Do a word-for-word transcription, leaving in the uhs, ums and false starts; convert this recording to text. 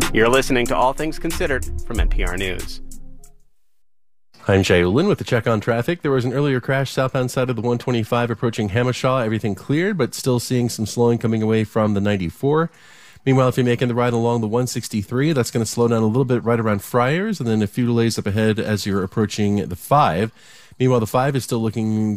You're listening to All Things Considered from N P R News. I'm Jay Olin with the check on traffic. There was an earlier crash southbound side of the one twenty-five approaching Hamashaw. Everything cleared, but still seeing some slowing coming away from the ninety-four. Meanwhile, if you're making the ride along the one sixty-three, that's going to slow down a little bit right around Friars, and then a few delays up ahead as you're approaching the five. Meanwhile, the five is still looking